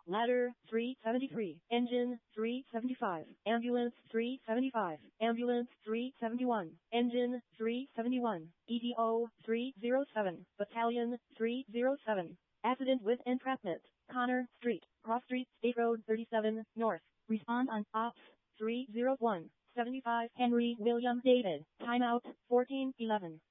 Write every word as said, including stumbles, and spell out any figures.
Ladder, three seventy-three. Engine, three seventy-five. Ambulance, three seventy-five. Ambulance, three seventy-one. Engine, three seventy-one. E D O, three oh seven. Battalion, three oh seven. Accident with entrapment. Connor Street, Cross Street, State Road thirty-seven, North. Respond on Ops, three oh one. seventy-five Henry William David. Timeout, fourteen eleven.